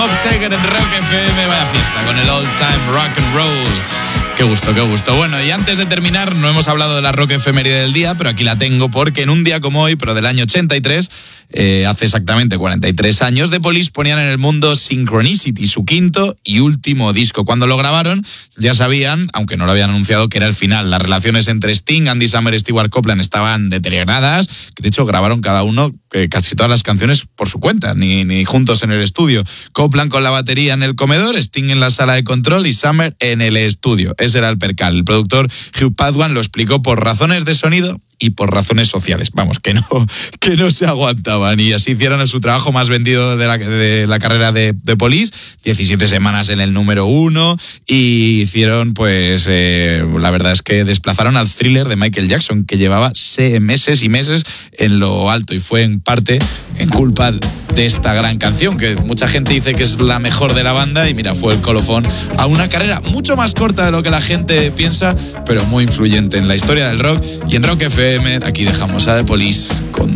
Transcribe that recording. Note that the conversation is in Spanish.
Seger en Rock FM, vaya fiesta con el All Time Rock and Roll. Qué gusto, qué gusto. Bueno, y antes de terminar, no hemos hablado de la rock efeméride del día, pero aquí la tengo porque en un día como hoy, pero del año 83, hace exactamente 43 años, The Police ponían en el mundo Synchronicity, su quinto y último disco. Cuando lo grabaron, ya sabían, aunque no lo habían anunciado, que era el final. Las relaciones entre Sting, Andy Samberg y Stewart Copeland estaban deterioradas, que de hecho grabaron cada uno casi todas las canciones por su cuenta, ni juntos en el estudio. Copeland con la batería en el comedor, Sting en la sala de control y Samberg en el estudio. Ese era el percal. El productor Hugh Padgham lo explicó: por razones de sonido y por razones sociales. Vamos, que no se aguantaban. Y así hicieron su trabajo más vendido de la carrera de Police. 17 semanas en el número 1. Y hicieron, pues, la verdad es que desplazaron al Thriller de Michael Jackson, que llevaba meses y meses en lo alto. Y fue en parte en culpa de esta gran canción, que mucha gente dice que es la mejor de la banda. Y mira, fue el colofón a una carrera mucho más corta de lo que la gente piensa, pero muy influyente en la historia del rock. Y en Rock FM, aquí dejamos a The Police con